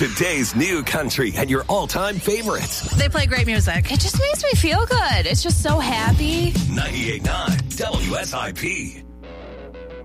Today's new country and your all-time favorites. They play great music. It just makes me feel good. It's just so happy. 98.9 WSIP.